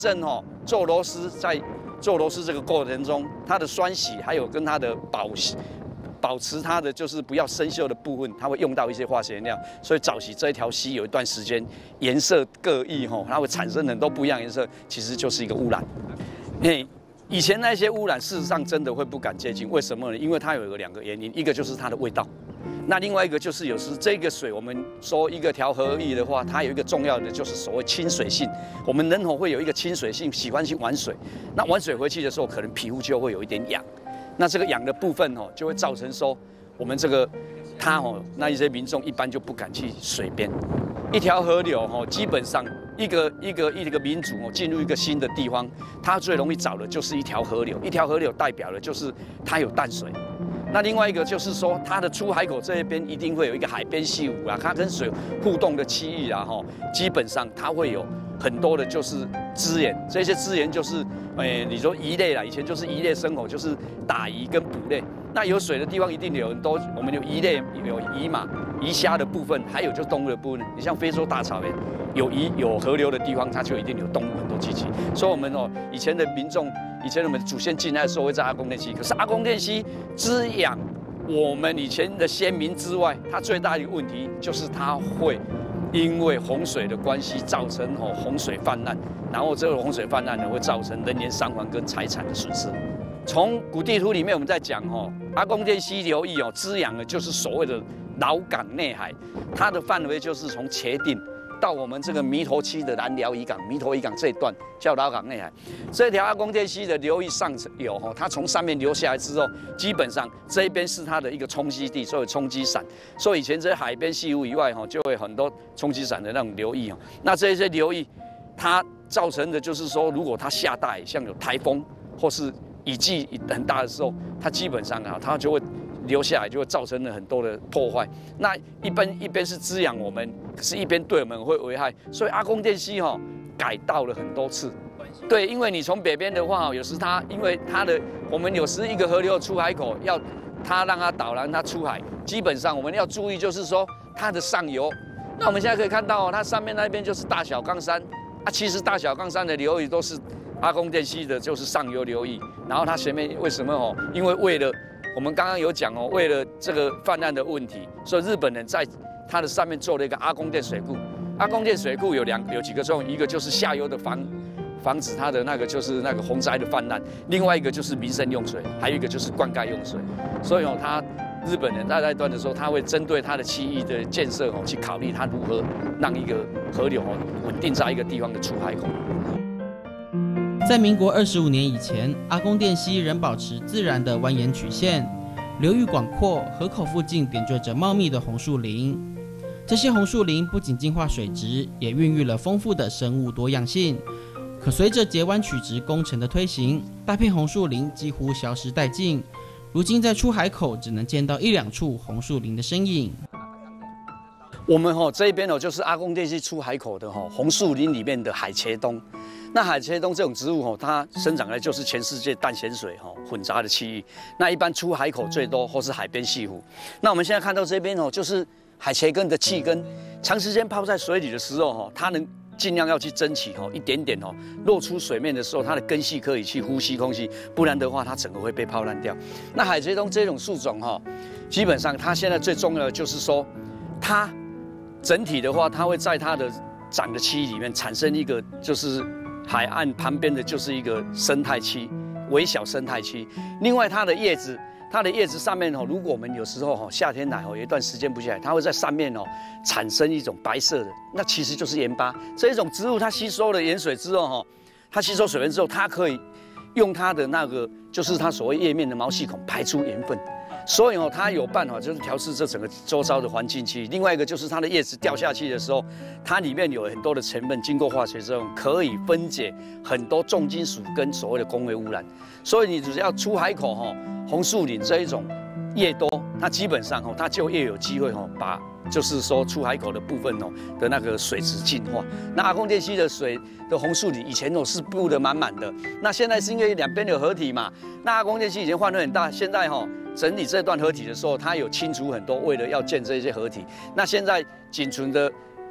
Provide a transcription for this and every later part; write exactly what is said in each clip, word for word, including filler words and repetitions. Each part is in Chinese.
正哦做螺丝在做螺丝这个过程中，它的栓洗还有跟它的保保持它的就是不要生锈的部分，它会用到一些化学原料，所以早期这一条溪有一段时间颜色各异吼，它会产生很多不一样颜色，其实就是一个污染。嘿。以前那些污染，事实上真的会不敢接近，为什么呢？因为它有个两个原因，一个就是它的味道，那另外一个就是有时这个水，我们说一个调和液的话，它有一个重要的就是所谓亲水性。我们人口会有一个亲水性，喜欢去玩水，那玩水回去的时候，可能皮肤就会有一点痒，那这个痒的部分哦，就会造成说我们这个它哦，那一些民众一般就不敢去水边。一条河流哦，基本上一个一个一个民族哦进入一个新的地方，它最容易找的就是一条河流。一条河流代表的就是它有淡水。那另外一个就是说，它的出海口这一边一定会有一个海边溪湖啊，它跟水互动的区域啊，哈，基本上它会有很多的就是资源，这些资源就是，诶，你说鱼类啦，以前就是鱼类生活，就是打鱼跟捕类。那有水的地方一定有很多，我们有鱼类，有鱼马、鱼虾的部分，还有就是动物的部分。你像非洲大草原，有鱼有河流的地方，它就一定有动物很多栖息。所以我们哦，以前的民众，以前我们祖先进来的时候会在阿公店溪，可是阿公店溪滋养我们以前的先民之外，它最大的一个问题就是它会因为洪水的关系造成哦洪水泛滥，然后这个洪水泛滥呢会造成人员伤亡跟财产的损失。从古地图里面我们在讲哦，阿公店溪流域哦滋养的就是所谓的老港内海，它的范围就是从茄定到我们这个弥陀区的南寮渔港、弥陀渔港这一段叫老港内海。这条阿公店溪的流域上游哦，它从上面流下来之后，基本上这一边是它的一个冲积地，所以冲积伞。所以以前这海边溪湖以外哈，就会很多冲积伞的那种流域哦。那这些流域，它造成的就是说，如果它下大雨，像有台风或是雨季很大的时候，它基本上啊，它就会流下来，就会造成了很多的破坏。那一边一边是滋养我们，可是一边对我们会危害。所以阿公店溪哈、哦、改道了很多次。对，因为你从北边的话，有时它因为它的我们有时一个河流出海口要它让它导览它出海，基本上我们要注意就是说它的上游。那我们现在可以看到哦，它上面那边就是大小冈山啊，其实大小冈山的流域都是阿公店溪的，就是上游流域。然后它前面为什么哦？因为为了我们刚刚有讲哦，为了这个泛滥的问题，所以日本人在它的上面做了一个阿公店水库。阿公店水库有两有几个作用，一个就是下游的防防止它的那个就是那个洪灾的泛滥，另外一个就是民生用水，还有一个就是灌溉用水。所以哦，他日本人在那段的时候，他会针对他的区域的建设哦，去考虑他如何让一个河流哦稳定在一个地方的出海口。 在民国二十五年以前，阿公店溪仍保持自然的蜿蜒曲线，流域广阔，河口附近点缀着茂密的红树林。这些红树林不仅净化水质，也孕育了丰富的生物多样性。可随着截弯曲直工程的推行，大片红树林几乎消失殆尽。如今在出海口只能见到一两处红树林的身影。 我们哈、哦、这边哦，就是阿公店溪出海口的哈、哦、红树林里面的海茄冬。那海茄冬这种植物哦，它生长的就是全世界淡咸水哈、哦、混杂的区域。那一般出海口最多或是海边溪湖。那我们现在看到这边哦，就是海茄根的气根，长时间泡在水里的时候哈、哦，它能尽量要去争取哈、哦、一点点哦，露出水面的时候，它的根系可以去呼吸空气，不然的话它整个会被泡烂掉。那海茄冬这种树种哈、哦，基本上它现在最重要的就是说，它整体的话，它会在它的长的区域里面产生一个就是海岸旁边的就是一个生态区，微小生态区。另外，它的叶子，它的叶子上面哦，如果我们有时候哦夏天来哦，有一段时间不下来，它会在上面哦产生一种白色的，那其实就是盐巴。这一种植物它吸收了盐水之后哈，它吸收水分之后，它可以用它的那个就是它所谓叶面的毛细孔排出盐分。所以哦，它有办法就是调试这整个周遭的环境区。另外一个就是它的叶子掉下去的时候，它里面有很多的成分，经过化学作用可以分解很多重金属跟所谓的工业污染。所以你只要出海口哈，红树林这一种越多，那基本上哦，它就越有机会哦，把就是说出海口的部分哦的那个水质净化。那阿公店溪的水的红树林以前哦是布的满满的，那现在是因为两边有合体嘛，那阿公店溪以前范围很大，现在哈。整理这段河体的时候，它有清除很多，为了要建这些河体。那现在仅存的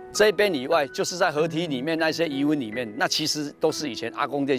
这边以外，就是在河堤里面那些遗温里面，那其实都是以前阿公店